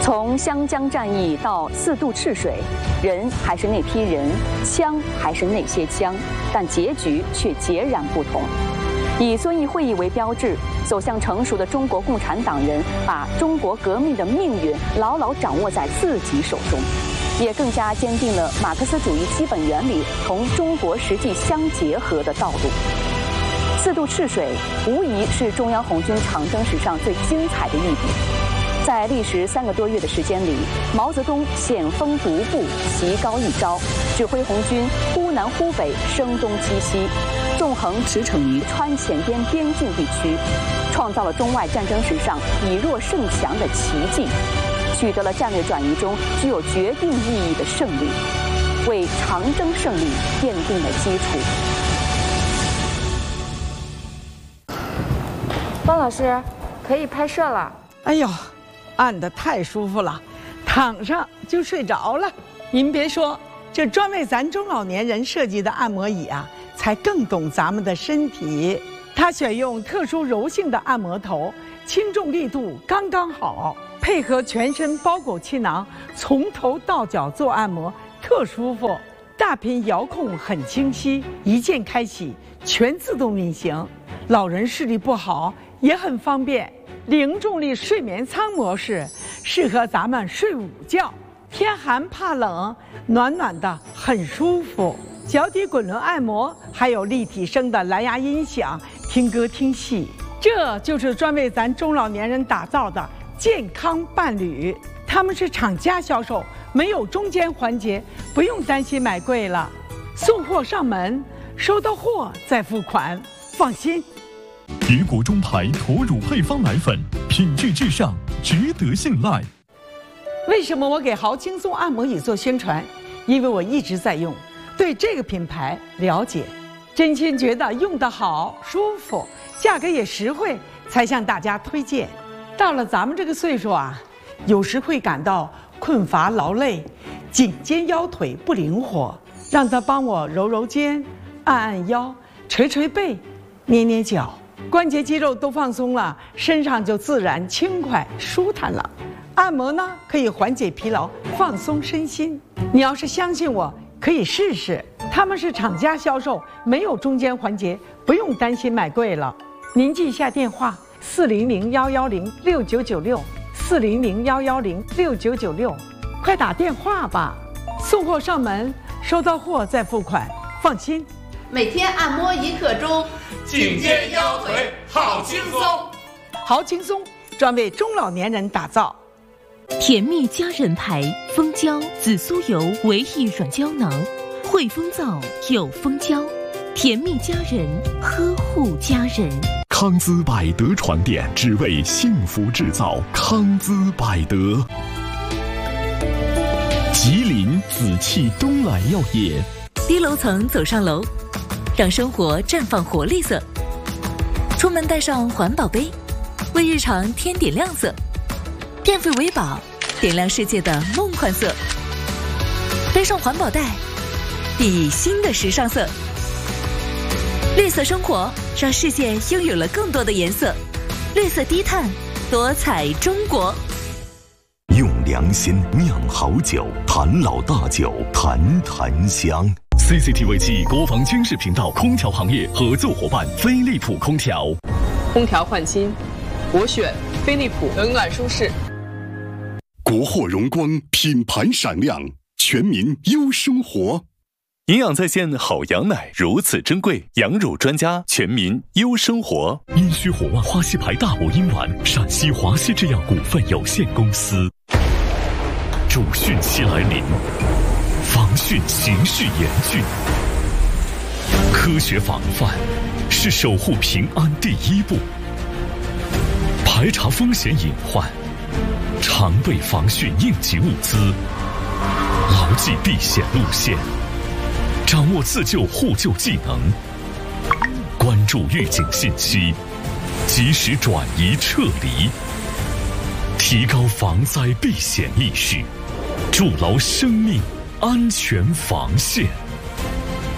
从湘江战役到4渡赤水，人还是那批人，枪还是那些枪，但结局却截然不同。以遵义会议为标志，走向成熟的中国共产党人把中国革命的命运牢牢掌握在自己手中，也更加坚定了马克思主义基本原理同中国实际相结合的道路。4渡赤水无疑是中央红军长征史上最精彩的一笔。在历时3个多月的时间里，毛泽东险峰独步，棋高一招，指挥红军忽南忽北，声东击西，纵横驰骋于川黔边边境地区，创造了中外战争史上以弱胜强的奇迹，取得了战略转移中具有决定意义的胜利，为长征胜利奠定了基础。 方老师，可以拍摄了。 哎呦，按得太舒服了，躺上就睡着了。您别说，这专为咱中老年人设计的按摩椅啊，才更懂咱们的身体。它选用特殊柔性的按摩头，轻重力度刚刚好，配合全身包裹气囊，从头到脚做按摩，特舒服。大屏遥控很清晰，一键开启，全自动运行。老人视力不好也很方便。零重力睡眠舱模式适合咱们睡午觉，天寒怕冷，暖暖的很舒服。脚底滚轮按摩，还有立体声的蓝牙音响，听歌听戏。这就是专为咱中老年人打造的健康伴侣。他们是厂家销售，没有中间环节，不用担心买贵了。送货上门，收到货再付款，放心。 别国中牌驼乳配方奶粉，品质至上，值得信赖。 为什么我给豪轻松按摩椅做宣传？因为我一直在用，对这个品牌了解，真心觉得用得好、舒服，价格也实惠，才向大家推荐。到了咱们这个岁数啊，有时会感到困乏劳累，颈肩腰腿不灵活，让他帮我揉揉肩，按按腰，捶捶背，捏捏脚。关节肌肉都放松了，身上就自然轻快舒坦了。按摩呢，可以缓解疲劳，放松身心。你要是相信我，可以试试。他们是厂家销售，没有中间环节，不用担心买贵了。您记一下电话：400-110-6996，400-110-6996，快打电话吧。送货上门，收到货再付款，放心。 每天按摩1刻钟， 颈肩腰腿好轻松。 好轻松，专为中老年人打造。 甜蜜佳人牌蜂胶紫苏油维 E 软胶囊，汇丰皂有蜂胶，甜蜜佳人，呵护家人。 康姿百德床垫，只为幸福制造。康姿百德。吉林紫气东来药业。 低楼层走上楼，让生活绽放活力色。出门带上环保杯，为日常添点亮色。电费为宝，点亮世界的梦幻色。背上环保袋，熠熠新的时尚色。绿色生活，让世界拥有了更多的颜色。绿色低碳，多彩中国。 用良心酿好酒，谈老大酒，谈檀香。CCTV 7国防军事频道空调行业合作伙伴飞利浦空调。 空调换新，我选飞利浦，冷暖舒适。 国货荣光，品牌闪亮，全民优生活。营养在线好羊奶如此珍贵，羊乳专家，全民优生活。阴虚火旺花溪牌大补阴丸，陕西华西制药股份有限公司。主汛期来临，防汛形势严峻，科学防范是守护平安第一步。排查风险隐患，常备防汛应急物资，牢记避险路线，掌握自救互救技能，关注预警信息，及时转移撤离，提高防灾避险意识，筑牢生命安全防线。